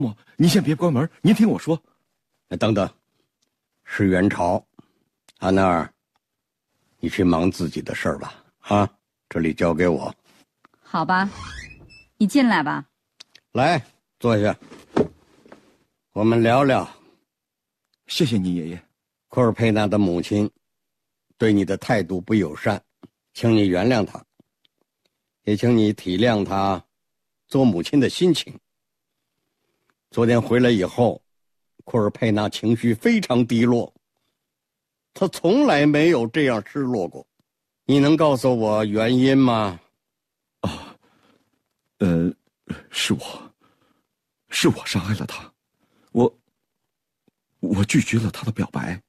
您先别关门，您听我说。 等等，是元朝，阿那儿，你去忙自己的事儿吧。啊，这里交给我。 好吧，你进来吧。 来，坐下，我们聊聊。 谢谢你，爷爷。 库尔佩娜的母亲对你的态度不友善，请你原谅她，也请你体谅她做母亲的心情。昨天回来以后，库尔佩娜情绪非常低落，她从来没有这样失落过。你能告诉我原因吗？ 是我伤害了她，我拒绝了她的表白。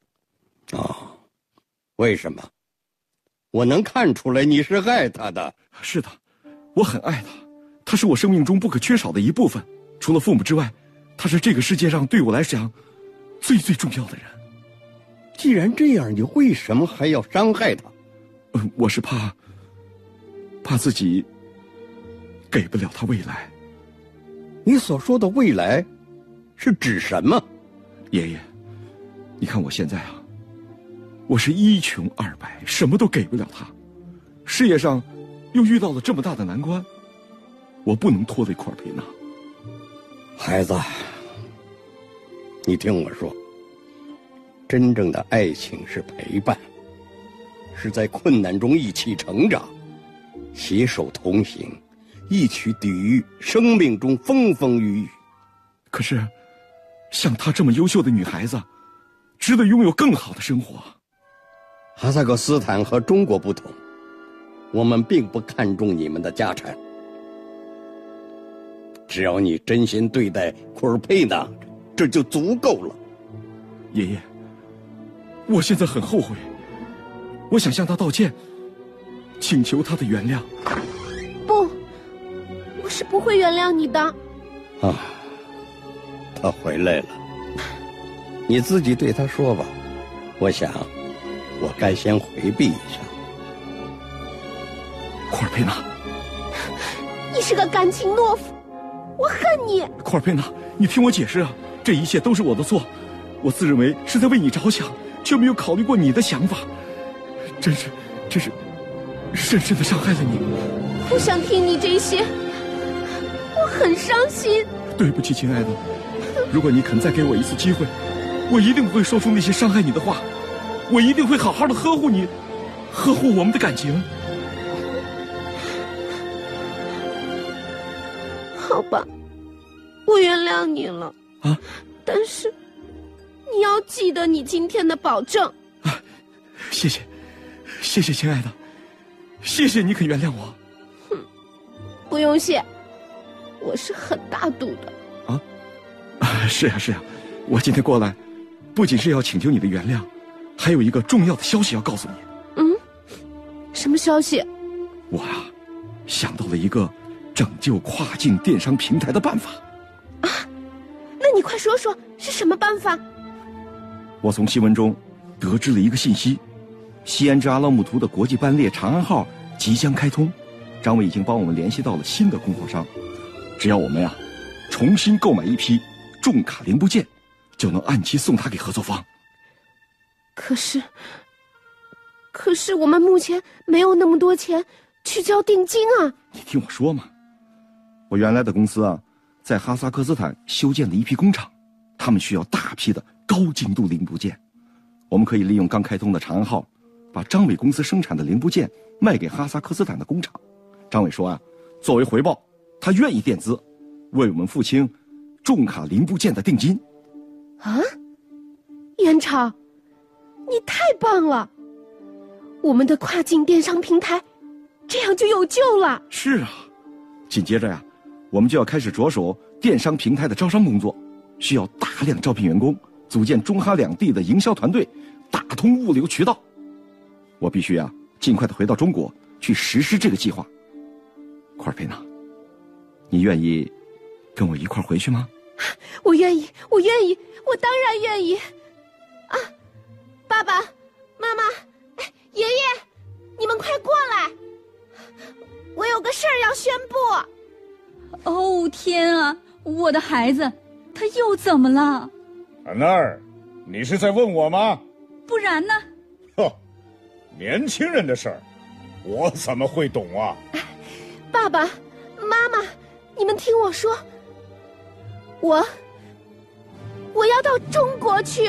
为什么？我能看出来你是爱她的。 是的，我很爱她，她是我生命中不可缺少的一部分。除了父母之外，她是这个世界上对我来讲最重要的人。 既然这样，你为什么还要伤害她？ 我是怕自己给不了她未来。 你所说的未来是指什么？ 爷爷，你看我现在啊，我是一穷二白，什么都给不了她，事业上又遇到了这么大的难关，我不能拖累库尔佩娜。 孩子，你听我说，真正的爱情是陪伴，是在困难中一起成长，携手同行，一起抵御生命中风风雨雨。 可是像她这么优秀的女孩子，值得拥有更好的生活。 哈萨克斯坦和中国不同，我们并不看重你们的家产，只要你真心对待库尔佩娜，这就足够了。 爷爷，我现在很后悔，我想向她道歉，请求她的原谅。 不，我是不会原谅你的。 啊，他回来了，你自己对他说吧。我想，我该先回避一下。 库尔佩娜， 你是个感情懦夫，我恨你。 库尔佩娜，你听我解释啊，这一切都是我的错，我自认为是在为你着想，却没有考虑过你的想法，真是深深的伤害了你。 不想听你这些，我很伤心。 对不起，亲爱的，如果你肯再给我一次机会，我一定不会说出那些伤害你的话，我一定会好好的呵护你，呵护我们的感情。 好吧，我原谅你了啊， 但是你要记得你今天的保证啊。谢谢，亲爱的，谢谢你肯原谅我。 不用谢，我是很大度的。 是啊，我今天过来不仅是要请求你的原谅，还有一个重要的消息要告诉你。 什么消息？ 我啊想到了一个拯救跨境电商平台的办法。 啊，那你快说说是什么办法？ 我从新闻中得知了一个信息，西安至阿拉木图的国际班列长安号即将开通，张伟已经帮我们联系到了新的供货商，只要我们重新购买一批重卡零部件，就能按期送它给合作方。 可是我们目前没有那么多钱去交定金啊。 你听我说嘛，我原来的公司在哈萨克斯坦修建了一批工厂，他们需要大批的高精度零部件，我们可以利用刚开通的长安号，把张伟公司生产的零部件卖给哈萨克斯坦的工厂。张伟说作为回报，他愿意垫资，为我们付清重卡零部件的定金。 啊，元超，你太棒了！我们的跨境电商平台这样就有救了。 是啊，紧接着我们就要开始着手电商平台的招商工作，需要大量招聘员工，组建中哈两地的营销团队，打通物流渠道。我必须尽快的回到中国去实施这个计划。库尔佩娜，你愿意跟我一块回去吗？ 我愿意，我当然愿意。啊，爸爸妈妈，爷爷，你们快过来，我有个事儿要宣布。 哦天啊，我的孩子， 他又怎么了？ 安娜儿，你是在问我吗？ 不然呢？ 呵，年轻人的事儿，我怎么会懂啊？ 爸爸妈妈，你们听我说，我要到中国去。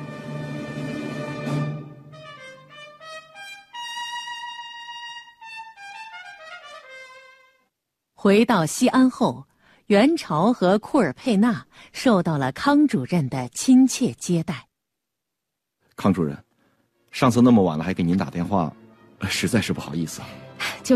回到西安后，元朝和库尔佩纳受到了康主任的亲切接待。 康主任，上次那么晚了还给您打电话，实在是不好意思啊。 就是，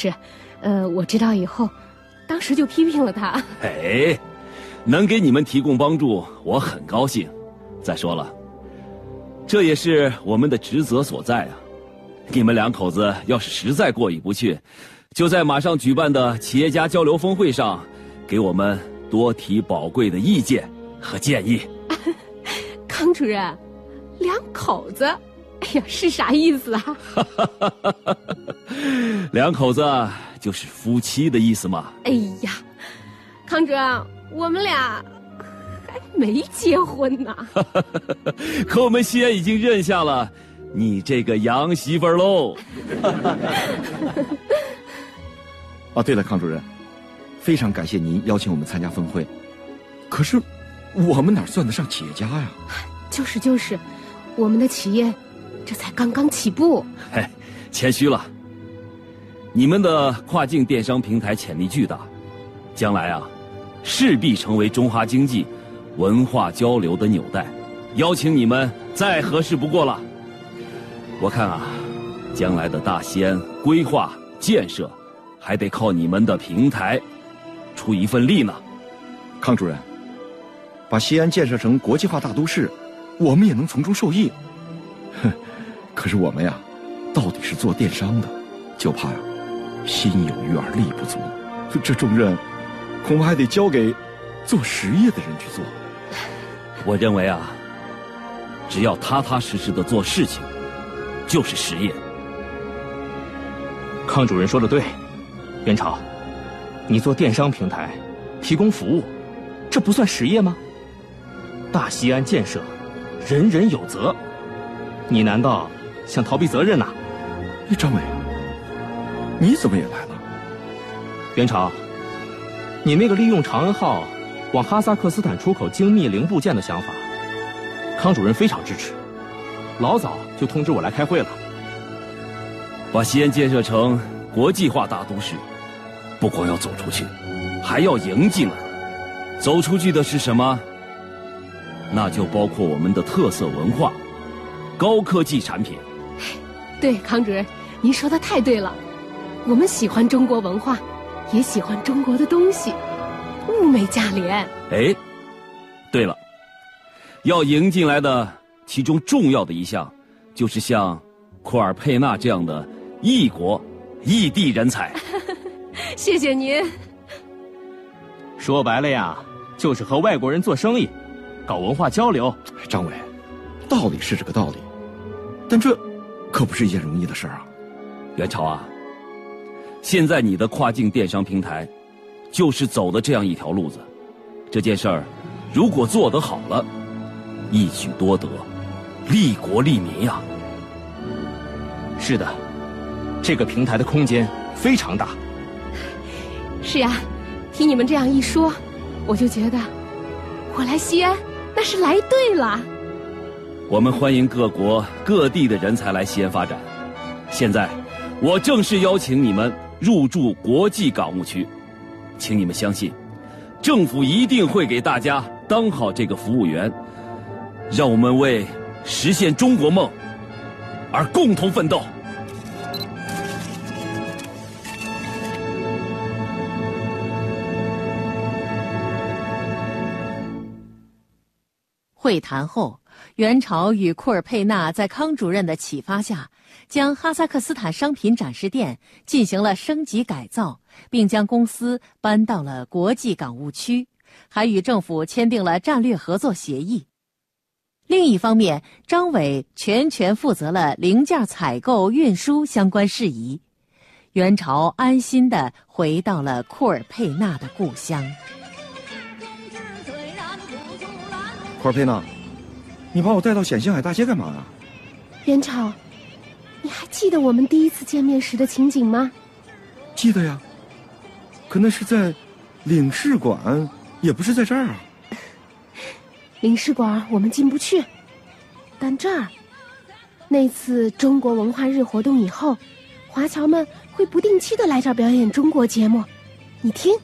我知道以后，当时就批评了他。 哎，能给你们提供帮助，我很高兴。再说了，这也是我们的职责所在啊。你们两口子要是实在过意不去，就在马上举办的企业家交流峰会上，给我们多提宝贵的意见和建议。 康主任，两口子，哎呀，是啥意思啊？ 两口子就是夫妻的意思嘛。 哎呀，康主任，我们俩还没结婚呢。 可我们西安已经认下了你这个洋媳妇儿喽。 哦，对了，康主任，非常感谢您邀请我们参加峰会。可是，我们哪算得上企业家呀？ 就是，我们的企业这才刚刚起步。 嘿，谦虚了。你们的跨境电商平台潜力巨大，将来啊，势必成为中华经济文化交流的纽带，邀请你们再合适不过了。我看啊，将来的大西安规划建设，还得靠你们的平台出一份力呢。 康主任，把西安建设成国际化大都市，我们也能从中受益。哼，可是我们呀，到底是做电商的，就怕呀，心有余而力不足。这重任，恐怕还得交给做实业的人去做。 我认为啊，只要踏踏实实的做事情，就是实业。 康主任说的对，元朝，你做电商平台，提供服务，这不算实业吗？大西安建设，人人有责，你难道想逃避责任呐？ 张伟，你怎么也来了？ 元朝，你那个利用长恩号往哈萨克斯坦出口精密零部件的想法，康主任非常支持，老早就通知我来开会了。 把西安建设成国际化大都市，不光要走出去，还要迎进来。走出去的是什么？那就包括我们的特色文化、高科技产品。 对，康主任，您说的太对了。我们喜欢中国文化，也喜欢中国的东西，物美价廉。 哎，对了，要迎进来的其中重要的一项，就是像库尔佩纳这样的异国异地人才。 谢谢您。 说白了呀，就是和外国人做生意，搞文化交流。 张伟，道理是这个道理，但这可不是一件容易的事儿啊。 元朝啊，现在你的跨境电商平台就是走的这样一条路子。这件事儿如果做得好了，一举多得，利国利民呀。 是的，这个平台的空间非常大。 是呀，听你们这样一说，我就觉得我来西安那是来对了。 我们欢迎各国各地的人才来西安发展。现在我正式邀请你们入驻国际港务区，请你们相信，政府一定会给大家当好这个服务员，让我们为实现中国梦而共同奋斗。 会谈后，元朝与库尔佩纳在康主任的启发下，将哈萨克斯坦商品展示店进行了升级改造，并将公司搬到了国际港务区，还与政府签订了战略合作协议。另一方面，张伟全权负责了零件采购、运输相关事宜。元朝安心地回到了库尔佩纳的故乡。 库尔佩娜，你把我带到显星海大街干嘛啊？ 元朝，你还记得我们第一次见面时的情景吗？ 记得呀，可那是在领事馆，也不是在这儿啊。 领事馆我们进不去，但这儿，那次中国文化日活动以后，华侨们会不定期的来这儿表演中国节目，你听。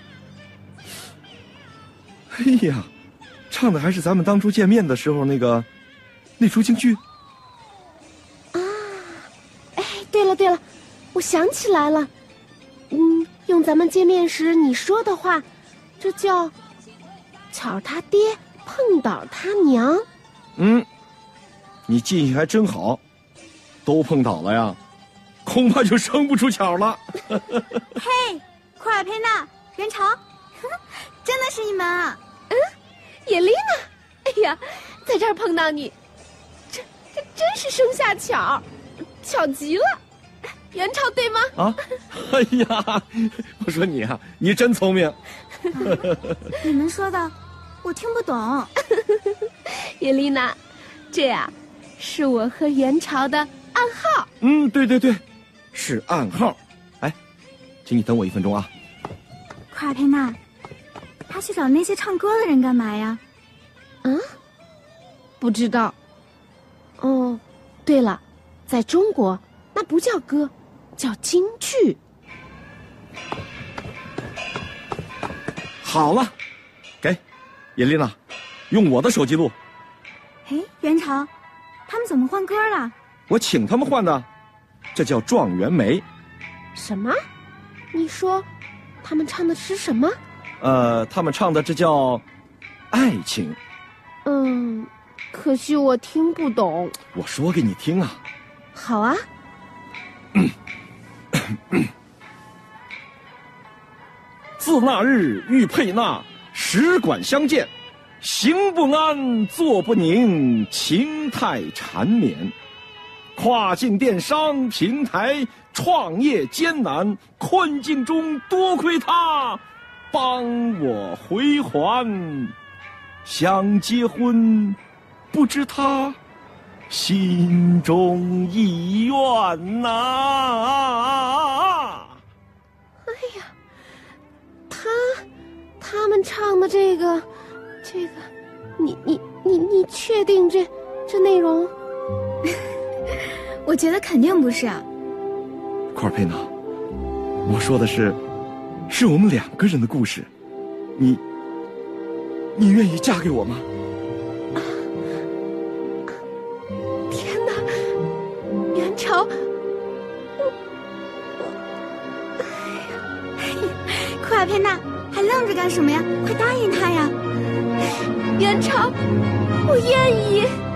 哎呀，唱的还是咱们当初见面的时候那出京剧啊！哎，对了，我想起来了，用咱们见面时你说的话，这叫巧他爹碰倒他娘。 你记性还真好，都碰倒了呀，恐怕就生不出巧了。 嘿，库尔佩娜，元朝，真的是你们啊！ 叶丽娜，哎呀，在这儿碰到你，这真是生下巧，巧极了。元朝对吗？ 啊，哎呀，我说你啊，你真聪明。 你们说的我听不懂。 叶丽娜，这呀是我和元朝的暗号。 对，是暗号。哎，请你等我1分钟啊。 库尔佩娜，他去找那些唱歌的人干嘛呀？ 不知道。哦，对了，在中国那不叫歌，叫京剧。 好了，给叶丽娜，用我的手机录。 哎，元朝，他们怎么换歌了？ 我请他们换的，这叫状元梅。 什么？你说他们唱的是什么？ 他们唱的这叫爱情。 可惜我听不懂。 我说给你听啊。 好啊。 自那日遇佩娜，使馆相见，行不安，坐不宁，情态缠绵。跨境电商平台创业艰难，困境中多亏他帮我回还。想结婚，不知他心中意愿呐。 哎呀，他们唱的这个，你确定这内容？ 我觉得肯定不是啊。 库尔佩娜，我说的是我们2个人的故事，你愿意嫁给我吗？ 天哪，元朝！ 库尔佩娜，还愣着干什么呀？快答应他呀！ 元朝，我愿意。